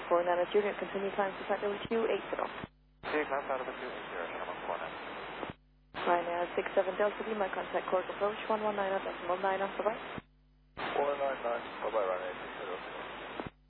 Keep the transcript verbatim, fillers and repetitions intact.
four nine zero, continue climb to flight level two eight zero. Okay, climb flight level two eight zero, Sherman four nine. Ryanair six seven Delta V, my contact course approach one one nine at decimal nine, bye bye. one nine nine, bye bye, Ryanair.